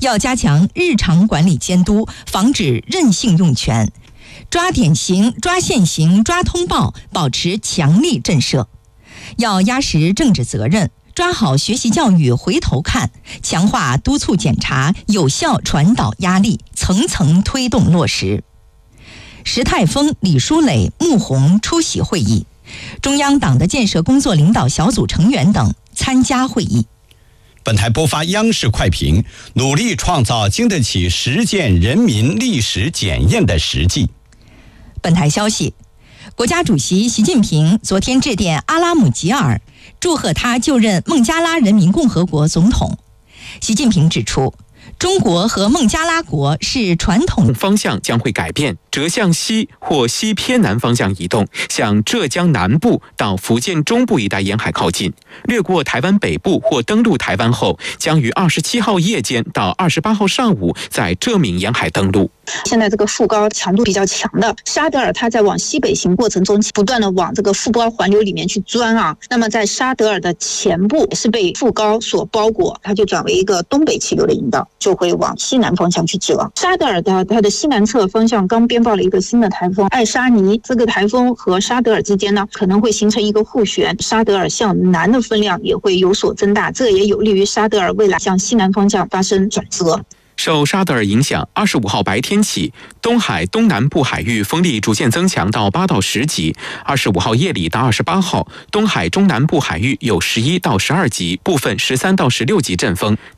要加强日常管理监督，防止任性用权，抓典型、抓现行、抓通报，保持强力震慑。要压实政治责任，抓好学习教育回头看，强化督促检查，有效传导压力，层层推动落实。石泰峰、李书磊、穆虹出席会议，中央党的建设工作领导小组成员等参加会议。 本台播发央视快评，努力创造经得起实践人民历史检验的实际。 本台消息，国家主席习近平昨天致电阿拉姆吉尔，祝贺他就任孟加拉人民共和国总统。习近平指出，中国和孟加拉国是传统方向将会改变，折向西或西偏南方向移动，向浙江南部到福建中部一带沿海靠近，掠过台湾北部或登陆台湾后，将于27号夜间到28号上午在浙闽沿海登陆。 现在这个副高强度比较强的沙德尔，它在往西北行过程中不断的往这个副高环流里面去钻啊。那么在沙德尔的前部是被副高所包裹，它就转为一个东北气流的引导，就会往西南方向去折。沙德尔的它的西南侧方向刚编报了一个新的台风艾沙尼，这个台风和沙德尔之间呢可能会形成一个互旋，沙德尔向南的分量也会有所增大，这也有利于沙德尔未来向西南方向发生转折。 受沙德尔影响，25号白天起，东海东南部海域风力逐渐增强到8到10级。25号夜里到28号，东海中南部海域有11到12级，部分13到16级阵风。